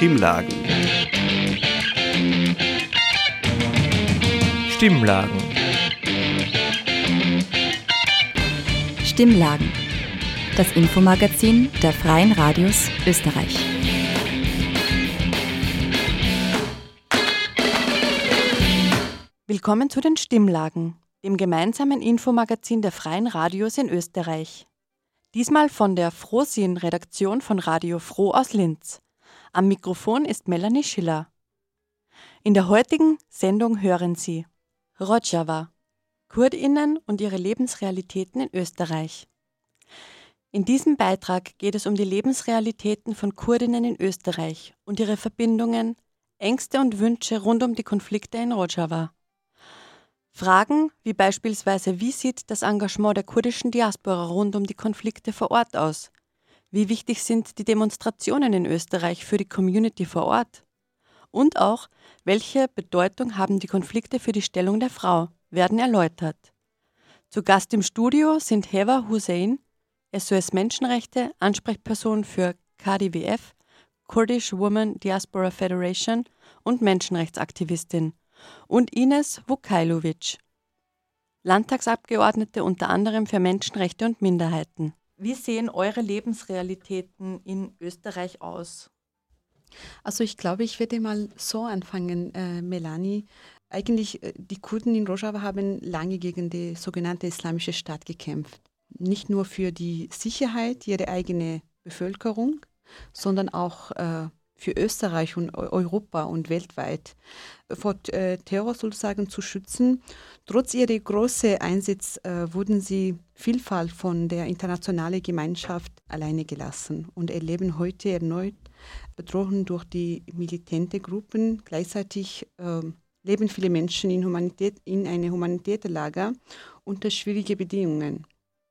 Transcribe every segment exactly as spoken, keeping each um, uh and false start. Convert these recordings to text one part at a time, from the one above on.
Stimmlagen. Stimmlagen. Stimmlagen. Das Infomagazin der Freien Radios Österreich. Willkommen zu den Stimmlagen, dem gemeinsamen Infomagazin der Freien Radios in Österreich. Diesmal von der Frohsinn-Redaktion von Radio Froh aus Linz. Am Mikrofon ist Melanie Schiller. In der heutigen Sendung hören Sie Rojava, KurdInnen und ihre Lebensrealitäten in Österreich. In diesem Beitrag geht es um die Lebensrealitäten von Kurdinnen in Österreich und ihre Verbindungen, Ängste und Wünsche rund um die Konflikte in Rojava. Fragen wie beispielsweise, wie sieht das Engagement der kurdischen Diaspora rund um die Konflikte vor Ort aus? Wie wichtig sind die Demonstrationen in Österreich für die Community vor Ort? Und auch, welche Bedeutung haben die Konflikte für die Stellung der Frau, werden erläutert. Zu Gast im Studio sind Heva Hussein, S O S Menschenrechte, Ansprechperson für K D W F, Kurdish Women Diaspora Federation und Menschenrechtsaktivistin, und Ines Vukajlovic, Landtagsabgeordnete unter anderem für Menschenrechte und Minderheiten. Wie sehen eure Lebensrealitäten in Österreich aus? Also ich glaube, ich werde mal so anfangen, äh, Melanie. Eigentlich, äh, die Kurden in Rojava haben lange gegen die sogenannte Islamische Staat gekämpft. Nicht nur für die Sicherheit ihrer eigenen Bevölkerung, sondern auch äh, für Österreich und Europa und weltweit vor äh, Terror sozusagen zu schützen. Trotz ihrer großen Einsätze äh, wurden sie vielfach von der internationalen Gemeinschaft alleine gelassen und erleben heute erneut Bedrohungen durch die militante Gruppen. Gleichzeitig äh, leben viele Menschen in, Humanität, in einem humanitären Lager unter schwierigen Bedingungen.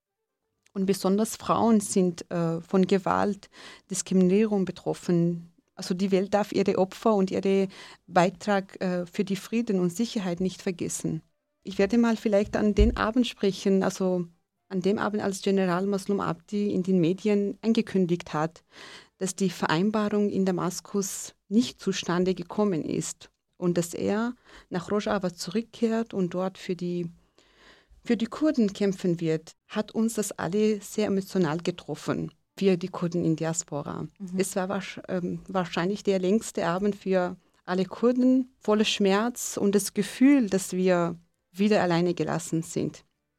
Und besonders Frauen sind äh, von Gewalt, Diskriminierung betroffen. Also die Welt darf ihre Opfer und ihren Beitrag äh, für die Frieden und Sicherheit nicht vergessen. Ich werde mal vielleicht an den Abend sprechen, also an dem Abend, als General Maslum Abdi in den Medien angekündigt hat, dass die Vereinbarung in Damaskus nicht zustande gekommen ist und dass er nach Rojava zurückkehrt und dort für die, für die Kurden kämpfen wird, hat uns das alle sehr emotional getroffen. Für die Kurden in Diaspora. Mhm. Es war wahrscheinlich der längste Abend für alle Kurden, voller Schmerz und das Gefühl, dass wir wieder alleine gelassen sind.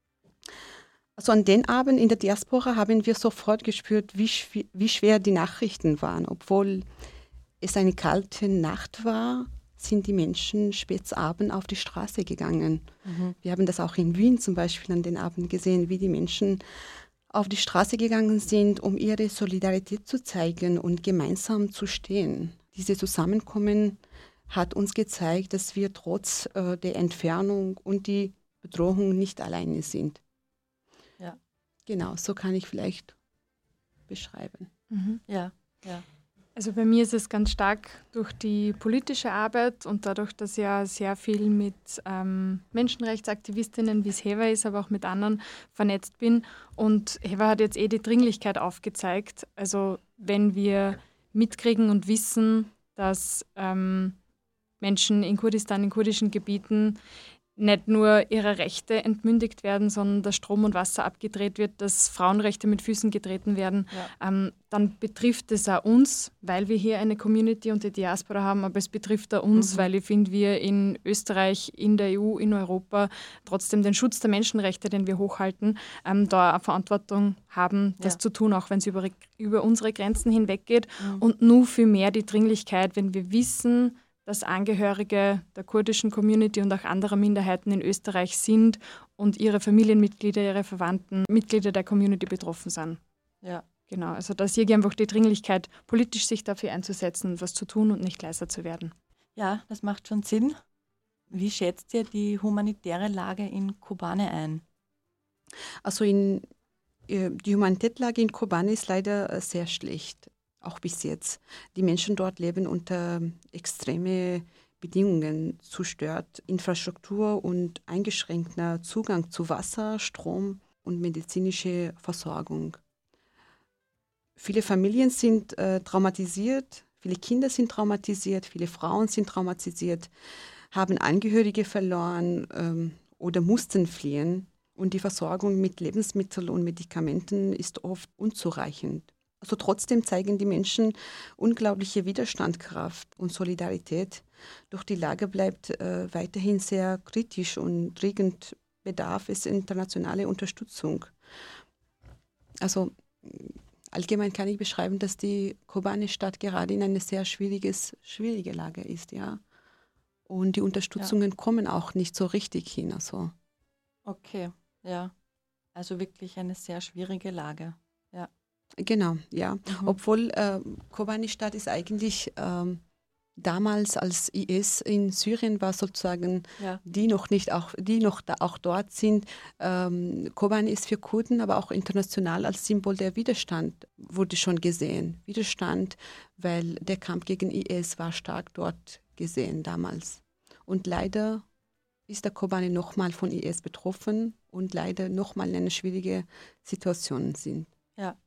Also an den Abend in der Diaspora haben wir sofort gespürt, wie, schw- wie schwer die Nachrichten waren. Obwohl es eine kalte Nacht war, sind die Menschen spätabend auf die Straße gegangen. Mhm. Wir haben das auch in Wien zum Beispiel an den Abend gesehen, wie die Menschen auf die Straße gegangen sind, um ihre Solidarität zu zeigen und gemeinsam zu stehen. Dieses Zusammenkommen hat uns gezeigt, dass wir trotz äh, der Entfernung und die Bedrohung nicht alleine sind. Ja. Genau, so kann ich vielleicht beschreiben. Mhm. Ja, ja. Also bei mir ist es ganz stark durch die politische Arbeit und dadurch, dass ich ja sehr viel mit ähm, Menschenrechtsaktivistinnen, wie es Heva ist, aber auch mit anderen vernetzt bin. Und Heva hat jetzt eh die Dringlichkeit aufgezeigt. Also wenn wir mitkriegen und wissen, dass ähm, Menschen in Kurdistan, in kurdischen Gebieten nicht nur ihre Rechte entmündigt werden, sondern dass Strom und Wasser abgedreht wird, dass Frauenrechte mit Füßen getreten werden, ja. ähm, dann betrifft es auch uns, weil wir hier eine Community und die Diaspora haben, aber es betrifft auch uns, mhm. weil ich finde, wir in Österreich, in der E U, in Europa trotzdem den Schutz der Menschenrechte, den wir hochhalten, ähm, da eine Verantwortung haben, das ja. zu tun, auch wenn es über, über unsere Grenzen hinweggeht. Mhm. Und nur viel mehr die Dringlichkeit, wenn wir wissen, dass Angehörige der kurdischen Community und auch anderer Minderheiten in Österreich sind und ihre Familienmitglieder, ihre Verwandten, Mitglieder der Community betroffen sind. Ja. Genau, also da sehe ich einfach die Dringlichkeit, politisch sich dafür einzusetzen und was zu tun und nicht leiser zu werden. Ja, das macht schon Sinn. Wie schätzt ihr die humanitäre Lage in Kobane ein? Also in, die humanitäre Lage in Kobane ist leider sehr schlecht. Auch bis jetzt. Die Menschen dort leben unter extreme Bedingungen, zerstört Infrastruktur und eingeschränkter Zugang zu Wasser, Strom und medizinische Versorgung. Viele Familien sind äh, traumatisiert, Viele Kinder sind traumatisiert, viele Frauen sind traumatisiert, haben Angehörige verloren ähm, oder mussten fliehen. Und die Versorgung mit Lebensmitteln und Medikamenten ist oft unzureichend. Also trotzdem zeigen die Menschen unglaubliche Widerstandskraft und Solidarität. Doch die Lage bleibt äh, weiterhin sehr kritisch und dringend bedarf es internationale Unterstützung. Also allgemein kann ich beschreiben, dass die Kobane-Stadt gerade in einer sehr schwieriges, schwierige Lage ist, ja. Und die Unterstützungen ja. kommen auch nicht so richtig hin. Also. Okay, ja. Also wirklich eine sehr schwierige Lage, ja. Genau, ja. Mhm. Obwohl äh, Kobane-Stadt ist eigentlich ähm, damals, als I S in Syrien war, sozusagen, ja. die noch nicht auch, die noch da auch dort sind. Ähm, Kobane ist für Kurden, aber auch international als Symbol der Widerstand wurde schon gesehen. Widerstand, weil der Kampf gegen I S war stark dort gesehen damals. Und leider ist der Kobane nochmal von I S betroffen und leider nochmal in eine schwierige Situation sind. Ja.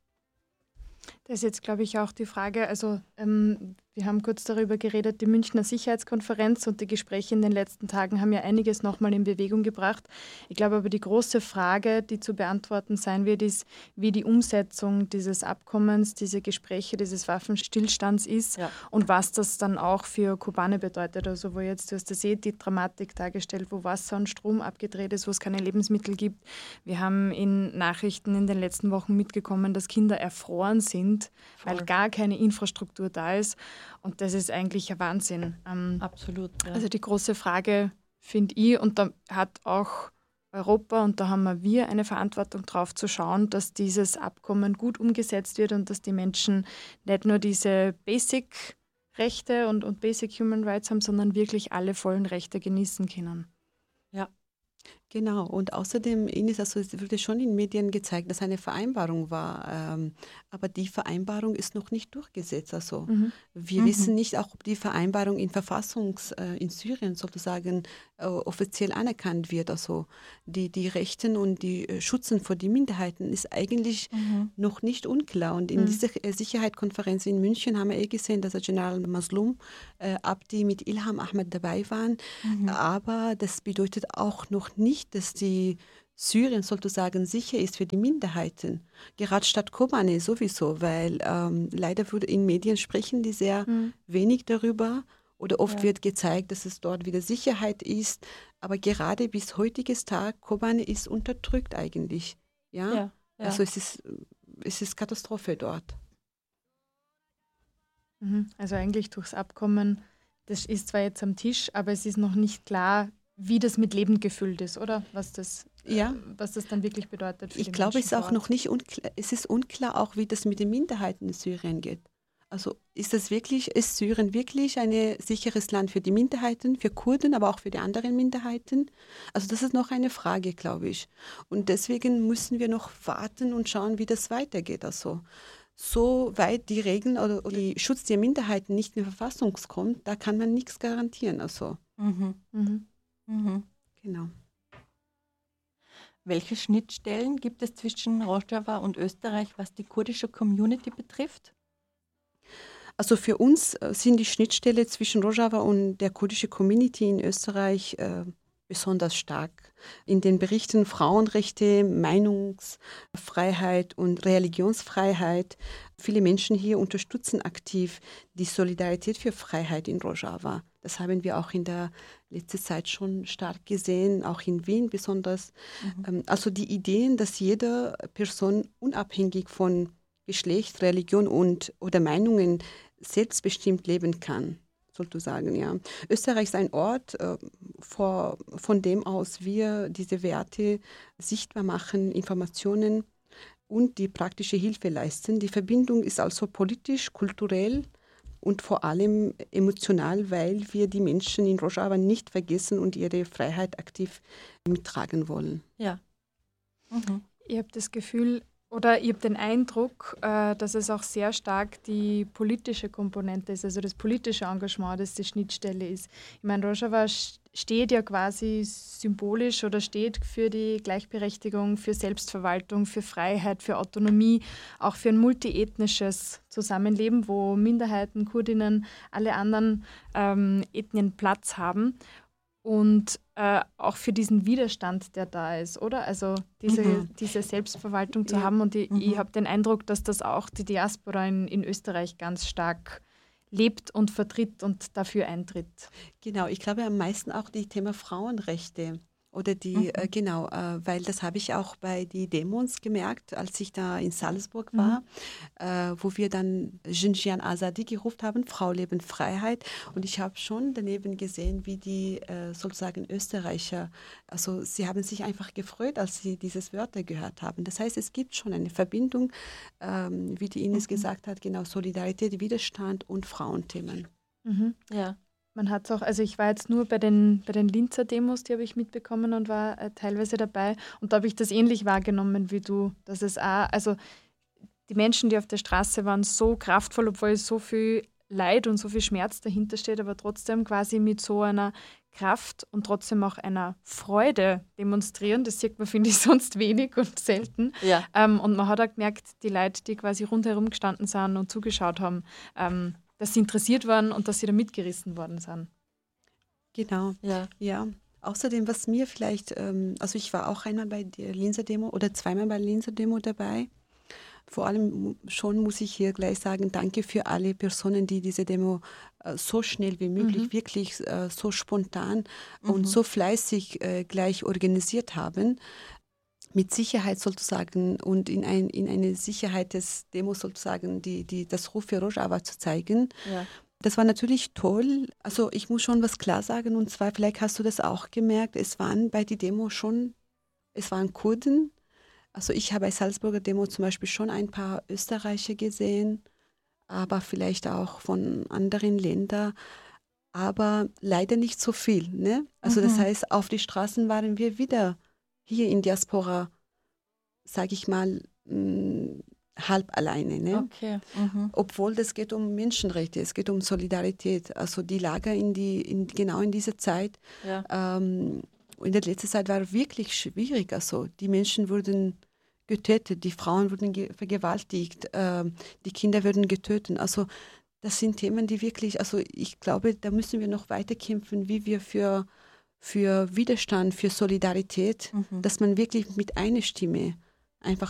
Das ist jetzt, glaube ich, auch die Frage, also ähm, wir haben kurz darüber geredet, die Münchner Sicherheitskonferenz und die Gespräche in den letzten Tagen haben ja einiges nochmal in Bewegung gebracht. Ich glaube aber, die große Frage, die zu beantworten sein wird, ist, wie die Umsetzung dieses Abkommens, diese Gespräche, dieses Waffenstillstands ist ja. und was das dann auch für Kobane bedeutet. Also wo jetzt, du hast das eh die Dramatik dargestellt, wo Wasser und Strom abgedreht ist, wo es keine Lebensmittel gibt. Wir haben in Nachrichten in den letzten Wochen mitbekommen, dass Kinder erfroren sind, Voll. weil gar keine Infrastruktur da ist. Und das ist eigentlich ein Wahnsinn. Ähm, Absolut. Ja. Also die große Frage, finde ich, und da hat auch Europa, und da haben wir eine Verantwortung drauf zu schauen, dass dieses Abkommen gut umgesetzt wird und dass die Menschen nicht nur diese Basic-Rechte und, und Basic Human Rights haben, sondern wirklich alle vollen Rechte genießen können. Ja. Genau, und außerdem, Ines, also es wurde schon in Medien gezeigt, dass eine Vereinbarung war, ähm, aber die Vereinbarung ist noch nicht durchgesetzt. Also mhm. wir mhm. wissen nicht auch, ob die Vereinbarung in Verfassungs, äh, in Syrien sozusagen äh, offiziell anerkannt wird. Also die, die Rechten und die äh, Schützen vor die Minderheiten ist eigentlich mhm. noch nicht unklar. Und in mhm. dieser äh, Sicherheitskonferenz in München haben wir eh gesehen, dass der General Mazlum äh, Abdi mit Ilham Ahmed dabei waren, mhm. aber das bedeutet auch noch nicht, dass die Syrien sozusagen sicher ist für die Minderheiten. Gerade Stadt Kobane sowieso, weil ähm, leider wurde in Medien sprechen die sehr mhm. wenig darüber oder oft ja. wird gezeigt, dass es dort wieder Sicherheit ist. Aber gerade bis heutiges Tag, Kobane ist unterdrückt eigentlich. Ja? Ja, ja. Also es ist, es ist Katastrophe dort. Mhm. Also eigentlich durchs Abkommen, das ist zwar jetzt am Tisch, aber es ist noch nicht klar, wie das mit Leben gefüllt ist, oder? Was das, ja. äh, was das dann wirklich bedeutet für ich die glaube, Menschen es ist auch noch nicht unklar, es ist unklar auch, wie das mit den Minderheiten in Syrien geht. Also ist das wirklich, ist Syrien wirklich ein sicheres Land für die Minderheiten, für Kurden, aber auch für die anderen Minderheiten? Also das ist noch eine Frage, glaube ich. Und deswegen müssen wir noch warten und schauen, wie das weitergeht. Also so weit die Regeln oder, oder die Schutz der Minderheiten nicht in die Verfassung kommt, da kann man nichts garantieren. Also. Mhm. Mhm. Mhm. Genau. Welche Schnittstellen gibt es zwischen Rojava und Österreich, was die kurdische Community betrifft? Also für uns sind die Schnittstellen zwischen Rojava und der kurdischen Community in Österreich äh, besonders stark. In den Berichten Frauenrechte, Meinungsfreiheit und Religionsfreiheit. Viele Menschen hier unterstützen aktiv die Solidarität für Freiheit in Rojava. Das haben wir auch in der letzten Zeit schon stark gesehen, auch in Wien besonders. Mhm. Also die Ideen, dass jede Person unabhängig von Geschlecht, Religion und oder Meinungen selbstbestimmt leben kann, sozusagen. Ja. Österreich ist ein Ort, äh, vor, von dem aus wir diese Werte sichtbar machen, Informationen und die praktische Hilfe leisten. Die Verbindung ist also politisch, kulturell und vor allem emotional, weil wir die Menschen in Rojava nicht vergessen und ihre Freiheit aktiv mittragen wollen. Ja. Mhm. Ich habe das Gefühl, oder ich habe den Eindruck, äh, dass es auch sehr stark die politische Komponente ist, also das politische Engagement, das die Schnittstelle ist. Ich meine, Rojava steht ja quasi symbolisch oder steht für die Gleichberechtigung, für Selbstverwaltung, für Freiheit, für Autonomie, auch für ein multiethnisches Zusammenleben, wo Minderheiten, Kurdinnen, alle anderen ähm, Ethnien Platz haben. Und äh, auch für diesen Widerstand, der da ist, oder? Also diese, mhm. diese Selbstverwaltung zu ja. haben. Und ich, mhm. ich habe den Eindruck, dass das auch die Diaspora in, in Österreich ganz stark lebt und vertritt und dafür eintritt. Genau, ich glaube am meisten auch die Thema Frauenrechte. Oder die, mhm. äh, genau, äh, weil das habe ich auch bei den Demos gemerkt, als ich da in Salzburg war, mhm. äh, wo wir dann Jinjian Azadi gerufen haben, Frau, Leben, Freiheit. Und ich habe schon daneben gesehen, wie die äh, sozusagen Österreicher, also sie haben sich einfach gefreut, als sie dieses Wörter gehört haben. Das heißt, es gibt schon eine Verbindung, ähm, wie die Ines mhm. gesagt hat, genau, Solidarität, Widerstand und Frauenthemen. Mhm. Ja. Man hat es auch, also ich war jetzt nur bei den, bei den Linzer Demos, die habe ich mitbekommen und war äh, teilweise dabei. Und da habe ich das ähnlich wahrgenommen wie du. Dass es auch, also die Menschen, die auf der Straße waren, so kraftvoll, obwohl so viel Leid und so viel Schmerz dahinter steht, aber trotzdem quasi mit so einer Kraft und trotzdem auch einer Freude demonstrieren. Das sieht man, finde ich, sonst wenig und selten. Ja. Ähm, und man hat auch gemerkt, die Leute, die quasi rundherum gestanden sind und zugeschaut haben, ähm, dass sie interessiert waren und dass sie da mitgerissen worden sind. Genau, ja. ja. Außerdem, was mir vielleicht, ähm, also ich war auch einmal bei der Linzer Demo oder zweimal bei der Linzer Demo dabei. Vor allem schon muss ich hier gleich sagen, danke für alle Personen, die diese Demo äh, so schnell wie möglich, mhm. wirklich äh, so spontan mhm. und so fleißig äh, gleich organisiert haben. Mit Sicherheit sozusagen und in, ein, in eine Sicherheit des Demos sozusagen die, die, das Ruf für Rojava zu zeigen. Ja. Das war natürlich toll. Also ich muss schon was klar sagen und zwar, vielleicht hast du das auch gemerkt, es waren bei der Demo schon, es waren Kurden. Also ich habe bei Salzburger Demo zum Beispiel schon ein paar Österreicher gesehen, aber vielleicht auch von anderen Ländern, aber leider nicht so viel. Ne? Also mhm. das heißt, auf die Straßen waren wir wieder hier in Diaspora, sage ich mal, mh, halb alleine. Ne? Okay. Mhm. Obwohl das geht um Menschenrechte, es geht um Solidarität. Also die Lage in die, in, genau in dieser Zeit, ja. ähm, in der letzten Zeit war wirklich schwierig. Also die Menschen wurden getötet, die Frauen wurden ge- vergewaltigt, äh, die Kinder wurden getötet. Also das sind Themen, die wirklich, also ich glaube, da müssen wir noch weiter kämpfen, wie wir für für Widerstand, für Solidarität, mhm. dass man wirklich mit einer Stimme einfach